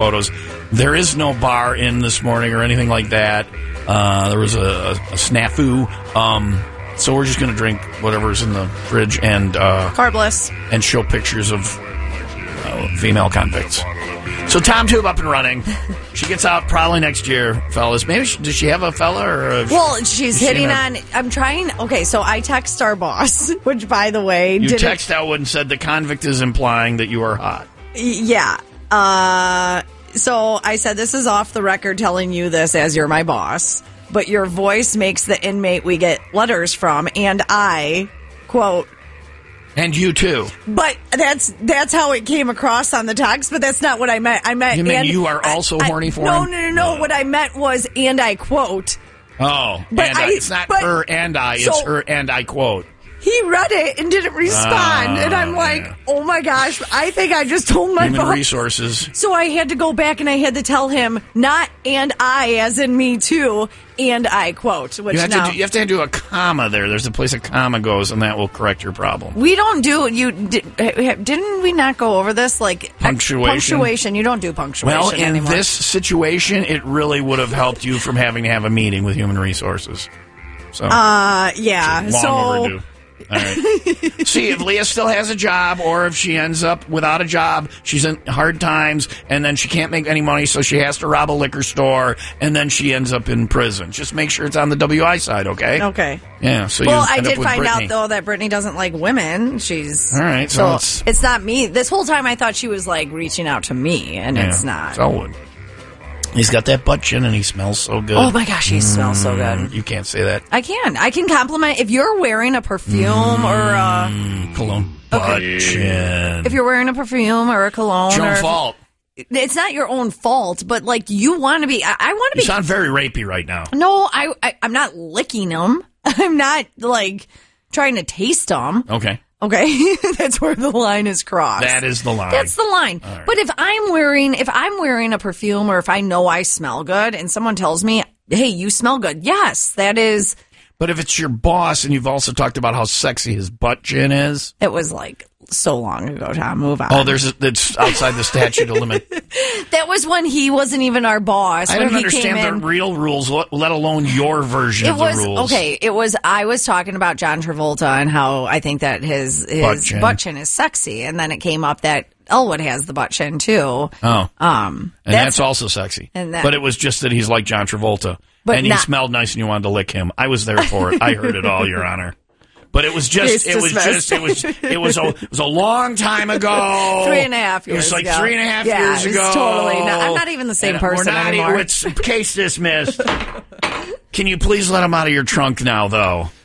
photos. There is no bar in this morning or anything like that. There was a snafu. So we're just going to drink whatever's in the fridge and carbless and show pictures of female convicts. So Tom Tube up and running. She gets out probably next year, fellas. Maybe does she have a fella or? Well, she's hitting on. I'm trying. Okay, so I text our boss, which by the way, you text Elwood and said the convict is implying that you are hot. Yeah. So I said this is off the record, telling you this as you're my boss, but your voice makes the inmate we get letters from, and I quote. And you too. But that's how it came across on the text, but that's not what I meant. I meant you mean you are also horny for him? No. What I meant was, and I quote. Oh, but it's not her and I, it's her and I quote. He read it and didn't respond, and I'm like, oh my gosh, I think I just told my Human boss. Resources. So I had to go back and I had to tell him, not and I, as in me too, and I quote. Which you have to do a comma there. There's a place a comma goes, and that will correct your problem. We don't do, didn't we not go over this? Like punctuation? Punctuation. You don't do punctuation Well, in anymore. this situation, it really would have helped you from having to have a meeting with Human Resources. So, yeah. Long overdue. All right. See, if Leah still has a job, or if she ends up without a job, she's in hard times, and then she can't make any money, so she has to rob a liquor store, and then she ends up in prison. Just make sure it's on the WI side, okay? Okay. Yeah. So well, you I end did up with find Brittany. out though that Brittany doesn't like women. She's all right. So it's not me. This whole time I thought she was like reaching out to me, and it's not. It's Elwood. He's got that butt chin and he smells so good. Oh my gosh, he smells so good. You can't say that. I can compliment if you're wearing a perfume or a cologne. Butt chin. If you're wearing a perfume or a cologne, it's your own fault. It's not your own fault, but like you want to be. I want to be. You sound very rapey right now. No, I'm not licking them. I'm not like trying to taste them. Okay. Okay, that's where the line is crossed. That is the line. That's the line. Right. But if I'm wearing a perfume, or if I know I smell good, and someone tells me, "Hey, you smell good," yes, that is. But if it's your boss, and you've also talked about how sexy his butt chin is, it was like so long ago. Tom, move on. Oh, it's outside the statute of limit. That was when he wasn't even our boss. I don't understand the real rules, let alone your version of the rules. Okay, I was talking about John Travolta and how I think that his butt chin is sexy, and then it came up that Elwood has the butt chin too. Oh, and that's also sexy. But it was just that he's like John Travolta, and he smelled nice, and you wanted to lick him. I was there for it. I heard it all, Your Honor. But it was it was a long time ago. 3.5 years ago. It was like 3.5 years ago. Totally not. I'm not even the same person anymore. It's case dismissed. Can you please let him out of your trunk now, though?